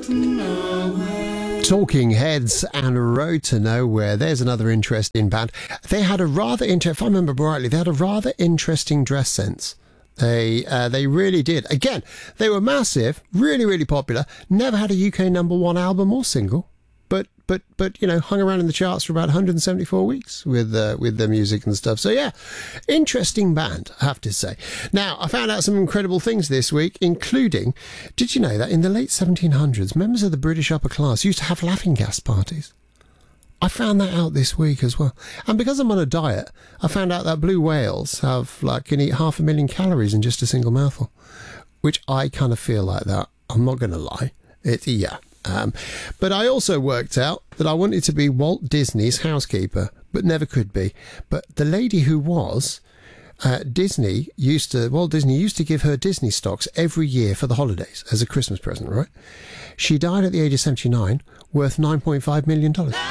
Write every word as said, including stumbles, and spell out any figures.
Talking Heads and Road to Nowhere. There's another interesting band. They had a rather inter- if I remember rightly, they had a rather interesting dress sense. They uh, they really did. Again, they were massive, really, really popular. Never had a U K number one album or single, but but but you know, hung around in the charts for about one hundred seventy-four weeks with uh, with their music and stuff. So yeah, interesting band, I have to say. Now, I found out some incredible things this week, including, did you know that in the late seventeen hundreds, members of the British upper class used to have laughing gas parties? I found that out this week as well. And because I'm on a diet, I found out that blue whales have, like, can eat half a million calories in just a single mouthful, which I kind of feel like that. I'm not going to lie. It, yeah. Um, but I also worked out that I wanted to be Walt Disney's housekeeper, but never could be. But the lady who was, uh, Disney used to, Walt Disney used to give her Disney stocks every year for the holidays as a Christmas present, right? She died at the age of seventy-nine, worth nine point five million dollars.